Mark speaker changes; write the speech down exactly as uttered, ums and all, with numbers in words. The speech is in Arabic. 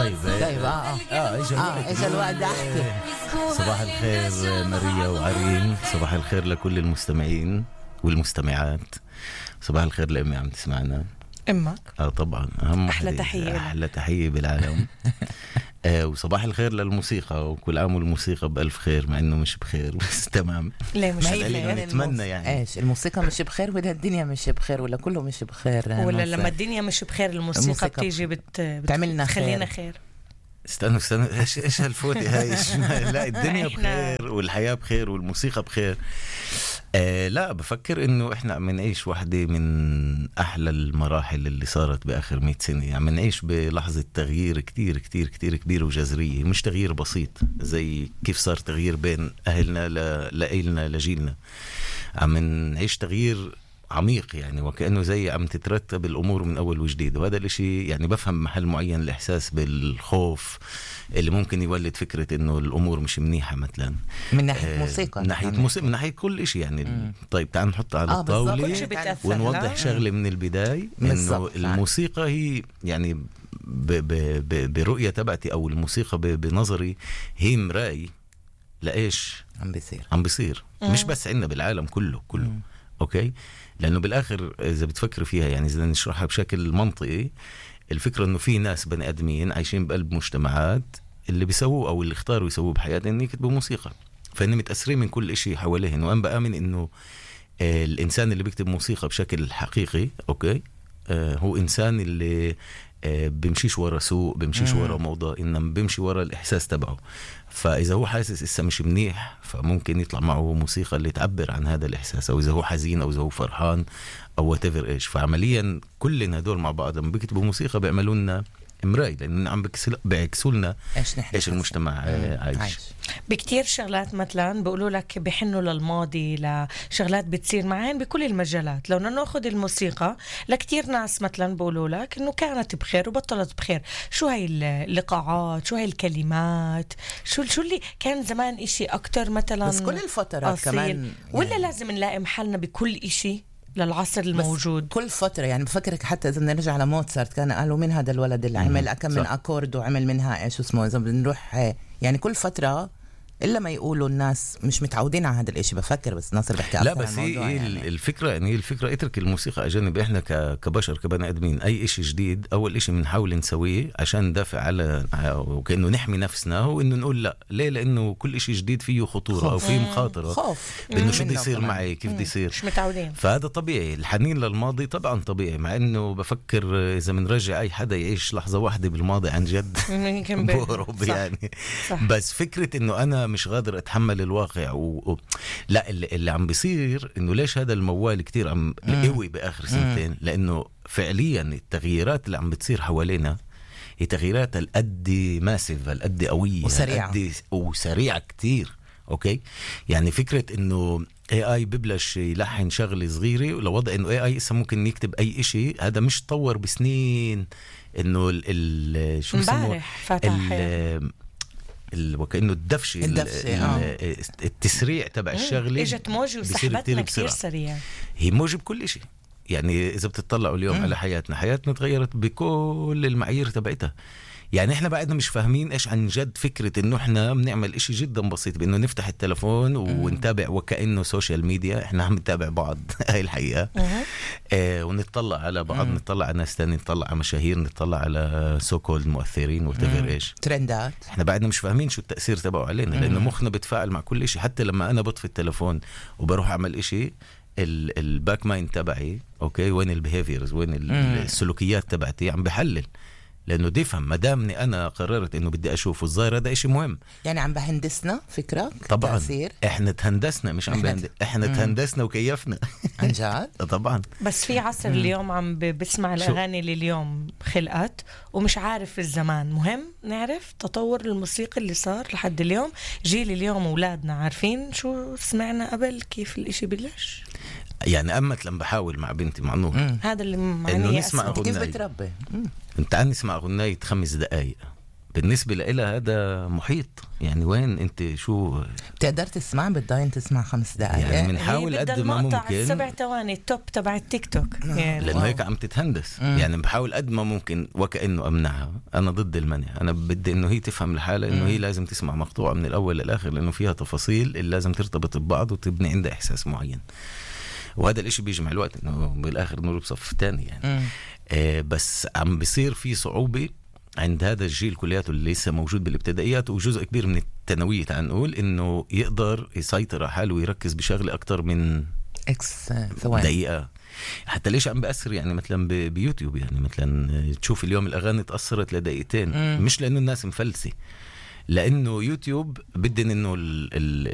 Speaker 1: طيب
Speaker 2: طيب اه اه
Speaker 1: اه اجى
Speaker 2: اه ايش الوقت احكي.
Speaker 1: صباح الخير ماريا وعريم، صباح الخير لكل المستمعين والمستمعات، صباح الخير لأمي عم تسمعنا.
Speaker 3: امك
Speaker 1: اه طبعا اهم
Speaker 3: أحلى
Speaker 1: وحدة،
Speaker 3: تحية
Speaker 1: احلى تحية بالعالم. آه وصباح الخير للموسيقى، وكل عام والموسيقى بألف خير، مع انه مش بخير بس تمام.
Speaker 3: ليه مش
Speaker 2: ما هي
Speaker 3: بخير؟
Speaker 2: خير
Speaker 1: نتمنى
Speaker 2: الموس-
Speaker 1: يعني.
Speaker 2: ايش الموسيقى مش بخير ولا الدنيا مش بخير ولا كله مش بخير؟
Speaker 3: ولا
Speaker 2: ناصر؟
Speaker 3: لما الدنيا مش بخير الموسيقى,
Speaker 2: الموسيقى
Speaker 3: بتيجي بت... بت...
Speaker 2: بتعملنا
Speaker 3: بتخلينا
Speaker 2: خير.
Speaker 3: خير.
Speaker 1: استنوا استنوا ايش ايش هالفوتي هاي؟ إيش- لا الدنيا
Speaker 3: إحنا-
Speaker 1: بخير والحياة بخير والموسيقى بخير. آه لا بفكر انه احنا عم نعيش واحدة من احلى المراحل اللي صارت باخر مئة سنة. عم نعيش بلحظة تغيير كتير كتير كتير كبيرة وجذرية، مش تغيير بسيط زي كيف صار تغيير بين اهلنا ل... لإلنا لجيلنا. عم نعيش تغيير عميق يعني، وكأنه زي عم تترتب الأمور من أول وجديد. وهذا الاشي يعني بفهم محل معين الإحساس بالخوف اللي ممكن يولد فكرة إنه الأمور مش منيحة مثلا
Speaker 2: من ناحية
Speaker 1: آه،
Speaker 2: موسيقى
Speaker 1: من ناحية
Speaker 2: يعني.
Speaker 1: موسيقى، من ناحية كل إشي يعني.
Speaker 2: مم.
Speaker 1: طيب تعال نحط على
Speaker 2: آه، بالضبط.
Speaker 3: كل
Speaker 1: الطاولة
Speaker 3: شيء بتأثر
Speaker 1: ونوضح
Speaker 3: لا؟
Speaker 1: شغلة من البداية،
Speaker 2: بالضبط.
Speaker 1: إنه الموسيقى هي يعني ب ب ب برؤية تبعتي أو الموسيقى ب بنظري هي مراي لإيش
Speaker 2: عم بيصير.
Speaker 1: عم بيصير، مش بس عندنا بالعالم كله كله.
Speaker 2: مم.
Speaker 1: اوكي، لانه بالاخر اذا بتفكر فيها يعني اذا نشرحها بشكل منطقي، الفكره انه في ناس بني ادمين عايشين بقلب مجتمعات اللي بيسووه او اللي اختاروا يسووه بحياتهم انه يكتبوا موسيقى، فانهم متاثرين من كل شيء حواليهم. وانا بامن انه آه الانسان اللي بيكتب موسيقى بشكل حقيقي اوكي آه هو انسان اللي آه بيمشيش ورا سوق، بيمشيش
Speaker 2: مم.
Speaker 1: ورا موضة، انما بيمشي ورا الاحساس تبعه. فاذا هو حاسس اسا مش منيح فممكن يطلع معه موسيقى اللي تعبر عن هذا الاحساس، او اذا هو حزين او اذا هو فرحان او whatever ايش. فعمليا كلنا هدول مع بعض لما بيكتبوا موسيقى بيعملوا لنا مراي، لان عم بيعكسوا لنا
Speaker 2: ايش نحن
Speaker 1: ايش المجتمع آه، عايش.
Speaker 2: عايش.
Speaker 3: بكتير شغلات مثلا بيقولوا لك بحنوا للماضي، لشغلات بتصير معين بكل المجالات. لو ناخذ الموسيقى، لكتير ناس مثلا بيقولوا لك انه كانت بخير وبطلت بخير. شو هاي اللقاءات، شو هاي الكلمات، شو شو اللي كان زمان اشي اكتر مثلا
Speaker 2: بس كل الفترات
Speaker 3: أصيل.
Speaker 2: كمان يعني.
Speaker 3: ولا لازم نلاقي محلنا بكل اشي للعصر الموجود؟
Speaker 2: كل فترة يعني بفكرك حتى إذا نرجع لموتسارت كان قالوا من هذا الولد اللي عمل كم من أكورد وعمل منها إيش اسمه. إذا بنروح يعني كل فترة إلا ما يقولوا الناس مش متعودين على هذا الإشي. بفكر بس ناصر بحكي
Speaker 1: لا
Speaker 2: أكثر
Speaker 1: بس
Speaker 2: عن
Speaker 1: هي
Speaker 2: الموضوع
Speaker 1: يعني.
Speaker 2: يعني.
Speaker 1: الفكرة يعني الفكرة اترك الموسيقى أجانب. إحنا ك- كبشر كبني آدمين أي إشي جديد أول إشي بنحاول نسويه عشان ندافع على وكأنه نحمي نفسنا هو إنه نقول لا. ليه؟ لأنه كل إشي جديد فيه خطورة أو فيه مخاطرة،
Speaker 2: خوف
Speaker 1: إنه شو بده
Speaker 2: منه
Speaker 1: يصير
Speaker 2: كمان.
Speaker 1: معي، كيف بده يصير.
Speaker 3: مش متعودين.
Speaker 1: فهذا طبيعي. الحنين للماضي طبعا طبيعي، مع إنه بفكر إذا بنرجع أي حدا يعيش لحظة واحدة بالماضي عن جد
Speaker 3: يمكن
Speaker 1: بهرب يعني.
Speaker 3: صح.
Speaker 1: بس فكرة إنه أنا مش قادر أتحمل الواقع و... و... لا اللي, اللي عم بيصير إنه ليش هذا الموال كتير عم قوي بآخر سنتين، لأنه فعليا التغييرات اللي عم بتصير حوالينا هي تغييرات القد ماسيف، القد قوية
Speaker 2: وسريعة.
Speaker 1: القد وسريعة كتير. أوكي، يعني فكرة إنه اي اي ببلش يلحن شغله صغيره لوضع انه اي اي اسا ممكن يكتب اي اشي. هذا مش طور بسنين، انه ال ال شو بسموه
Speaker 3: امبارح فاتح
Speaker 1: ال ال وكأنه الدفش ال-
Speaker 2: الدفشة،
Speaker 1: ال- التسريع تبع الشغله.
Speaker 3: اجت موجة
Speaker 1: بيصير
Speaker 3: وسحبتنا
Speaker 1: كتير
Speaker 3: كتير
Speaker 1: بسرعة.
Speaker 3: سريع.
Speaker 1: هي موجة بكل شيء يعني. إذا بتطلعوا اليوم
Speaker 2: مم.
Speaker 1: على حياتنا، حياتنا تغيرت بكل المعايير تبعتها. يعني احنا بعدنا مش فاهمين ايش عن جد فكرة انه احنا بنعمل اشي جدا بسيط بانه نفتح التلفون ونتابع وكأنه سوشيال ميديا. احنا عم نتابع بعض هاي الحقيقة. اه ونطلع على بعض،
Speaker 2: مم.
Speaker 1: نطلع على ناس تاني، نطلع على مشاهير، نطلع على سو كولد مؤثرين وتفر ايش.
Speaker 2: ترندات.
Speaker 1: احنا بعدنا مش فاهمين شو التأثير تبعه علينا، لانه مخنا بتفاعل مع كل اشي. حتى لما انا بطفي التلفون وبروح اعمل اشي، الباك مايند تبعي اوكي وين البيهيفيرز، وين ال-
Speaker 2: مم.
Speaker 1: السلوكيات تبعتي عم بحلل، لانه دي فهم ما دامني انا قررت انه بدي اشوفه الظاهر هذا اشي مهم.
Speaker 2: يعني عم بهندسنا فكرك
Speaker 1: طبعا
Speaker 2: تأثير
Speaker 1: احنا تهندسنا، مش عم
Speaker 2: إحنا-
Speaker 1: بهند... احنا
Speaker 2: مم.
Speaker 1: تهندسنا وكيفنا.
Speaker 2: عن جد.
Speaker 1: طبعا
Speaker 3: بس في عصر اليوم عم ب- بسمع
Speaker 1: شو؟
Speaker 3: الأغاني اللي اليوم خلقت ومش عارف الزمان. مهم نعرف تطور الموسيقى اللي صار لحد اليوم. جيل اليوم أولادنا عارفين شو سمعنا قبل، كيف الاشي بلش.
Speaker 1: يعني أمت لما بحاول مع بنتي مع نور
Speaker 3: هذا اللي
Speaker 1: إنه
Speaker 3: معني
Speaker 1: نسمع
Speaker 3: أسمع.
Speaker 2: كيف
Speaker 1: غناية.
Speaker 2: بتربي؟
Speaker 1: تعال نسمع غناية خمس دقايق بالنسبة لها هذا محيط. يعني وين انت شو
Speaker 2: بتقدر تسمع بتضاين تسمع خمس دقائق
Speaker 1: يعني بنحاول قد ما ممكن
Speaker 3: سبع ثواني التوب تبع التيك توك يعني
Speaker 1: لانه هيك عم تتهندس. مم. يعني بحاول قد ما ممكن وكأنه امنعها. انا ضد المنع، انا بدي انه هي تفهم لحالها انه هي لازم تسمع مقطوعة من الاول للاخر لانه فيها تفاصيل اللي لازم ترتبط ببعض وتبني عندها احساس معين. وهذا الاشي بيجي مع الوقت انه بالاخر نور بصف تاني يعني. آه بس عم بيصير في صعوبة عند هذا الجيل كلياته اللي لسه موجود بالابتدائيات وجزء كبير من الثانوية تعال نقول انه يقدر يسيطر على حاله ويركز بشغله اكتر من
Speaker 2: اكس ثواني
Speaker 1: دقيقة. حتى ليش عم بأثر يعني مثلا بيوتيوب يعني مثلا تشوف اليوم الاغاني تأثرت لدقيقتين. مم. مش لانه الناس مفلسة، لانه يوتيوب بدن انه ال